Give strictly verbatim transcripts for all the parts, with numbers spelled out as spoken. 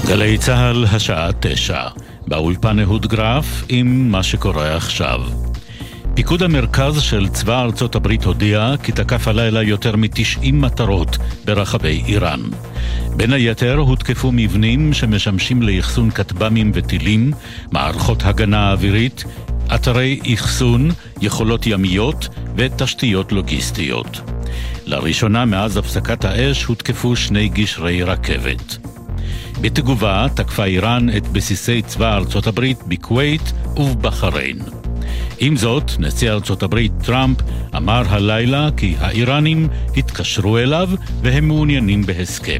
גלי צהל, השעה תשע. באולפן אהוד גרף עם מה שקורה עכשיו. פיקוד המרכז של צבא ארצות הברית הודיע כי תקף הלילה יותר מ-תשעים מטרות ברחבי איראן. בין היתר הותקפו מבנים שמשמשים לאחסון כטב"מים וטילים, מערכות הגנה אווירית, אתרי אחסון, יכולות ימיות ותשתיות לוגיסטיות. לראשונה מאז הפסקת האש הותקפו שני גשרי רכבת. בתגובה תקפה איראן את בסיסי צבא ארצות הברית בכווית ובבחריין. עם זאת, נשיא ארצות הברית טראמפ אמר הלילה כי האיראנים התקשרו אליו והם מעוניינים בהסכם.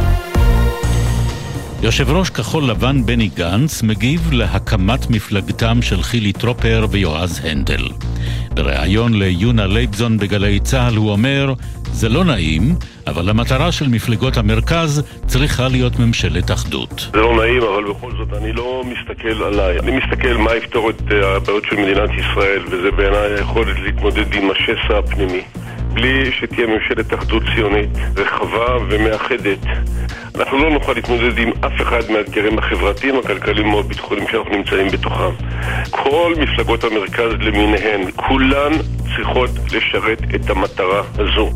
יושב ראש כחול לבן בני גנץ מגיב להקמת מפלגתם של חילי טרופר ויועז הנדל. בריאיון ליונה לייבזון בגלי צהל הוא אומר, זה לא נעים, אבל המטרה של מפלגות המרכז צריכה להיות ממשלת אחדות. זה לא נעים, אבל בכל זאת אני לא מסתכל עליי. אני מסתכל מה יפתור את הבעיות של מדינת ישראל, וזה בעיניי היכולת להתמודד עם השסע הפנימי. בלי שתהיה ממשלת אחדות ציונית רחבה ומאחדת, אנחנו לא נוכל להתמודד עם אף אחד מהאתגרים החברתיים, הכלכליים או הביטחוניים שאנחנו נמצאים בתוכם. כל מפלגות המרכז למיניהן, כולן צריכות לשרת את המטרה הזו.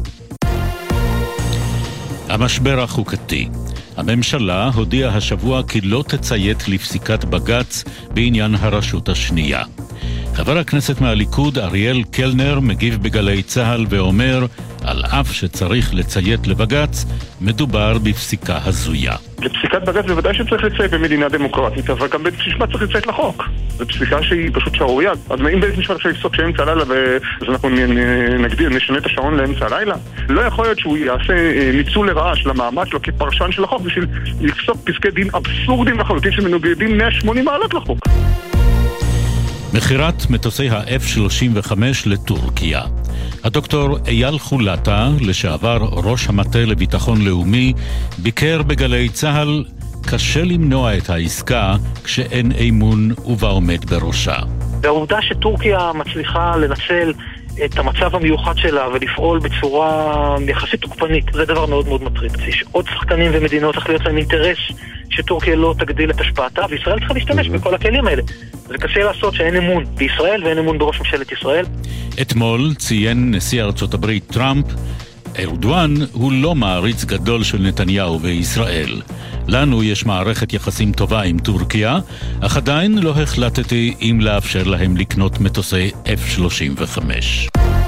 המשבר החוקתי. הממשלה הודיעה השבוע כי לא תציית לפסיקת בג"ץ בעניין הרשות השנייה. חבר הכנסת מהליכוד אריאל קלנר מגיב בגלי צהל ואומר, על אף שצריך לציית לבג"ץ, מדובר בפסיקה הזויה. לפסיקת בג"ץ בוודאי שצריך לציית במדינה דמוקרטית, אבל גם בית משפט צריך לציית לחוק. זו פסיקה שהיא פשוט שערורייה. אז אם בית משפט עכשיו יפסוק שאמצע הלילה, אז אנחנו נגדיר, נשנה את השעון לאמצע הלילה. לא יכול להיות שהוא יעשה ניצול לרעה של המאמץ שלו כפרשן של החוק, בשביל לפסוק פסקי דין אבסורדים לחלוטין שמנוגדים מאה ושמונים מעלות לחוק. מחירת מטוסי ה-אף שלושים וחמש לטורקיה. הדוקטור אייל חולטה, לשעבר ראש המטה לביטחון לאומי, ביקר בגלי צהל, קשה למנוע את העסקה כשאין אמון ובעומד בראשה. והעובדה שטורקיה מצליחה לנצל את המצב המיוחד שלה ולפעול בצורה יחסית תוקפנית, זה דבר מאוד מאוד מטריד. יש עוד שחקנים ומדינות צריך להיות להם אינטרס שטורקיה לא תגדיל את השפעתה, וישראל צריכה להשתמש בכל הכלים האלה. זה קשה לעשות שאין אמון בישראל ואין אמון בראש ממשלת ישראל. אתמול ציין נשיא ארצות הברית טראמפ, ארדואן הוא לא מעריץ גדול של נתניהו וישראל. לנו יש מערכת יחסים טובה עם טורקיה, אך עדיין לא החלטתי אם לאפשר להם לקנות מטוסי אף שלושים וחמש.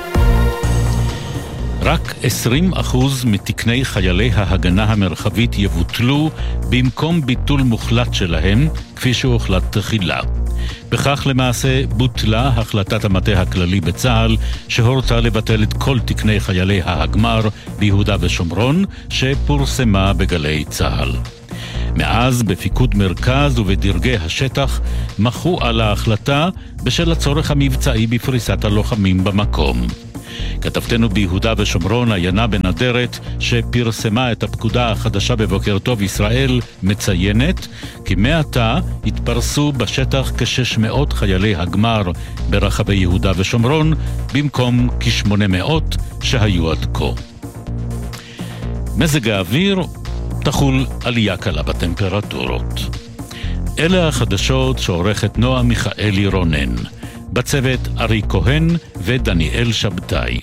רק עשרים אחוז מתקני חיילי ההגנה המרחבית יבוטלו במקום ביטול מוחלט שלהם, כפי שהוחלט תחילה. בכך למעשה בוטלה החלטת המטה הכללי בצה"ל שהורתה לבטל את כל תקני חיילי ההגמר ביהודה ושומרון שפורסמה בגלי צה"ל. מאז בפיקוד מרכז ובדרגי השטח מחו על ההחלטה בשל הצורך המבצעי בפריסת הלוחמים במקום. כתבתנו ביהודה ושומרון, עיינה בן אדרת, שפרסמה את הפקודה החדשה בבוקר טוב ישראל, מציינת כי מעתה התפרסו בשטח כ-שש מאות חיילי הגמר ברחבי יהודה ושומרון, במקום כ-שמונה מאות שהיו עד כה. מזג האוויר, תחול עלייה קלה בטמפרטורות. אלה החדשות שעורכת נועה מיכאלי רונן. בצוות ארי כהן ודניאל שבתאי.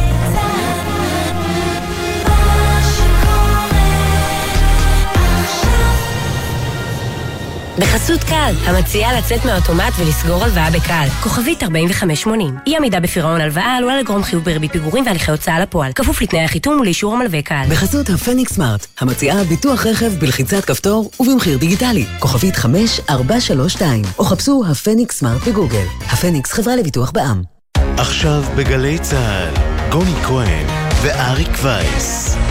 בחסות קל, המציעה לצאת מהאוטומט ולסגור הלוואה בקל. כוכבית ארבעים וחמש שמונים. אי עמידה בפירעון הלוואה עלולה לגרום חיוב בריבית פיגורים והליכי הוצאה לפועל. כפוף לתנאי החיתום ולאישור המלווה קל. בחסות הפניקס סמארט, המציעה ביטוח רכב בלחיצת כפתור ובמחיר דיגיטלי. כוכבית חמש ארבע שלוש שתיים. או חפשו הפניקס סמארט בגוגל. הפניקס חברה לביטוח בע"מ. עכשיו בגלי צהל, גוני כהן ואריק וייס.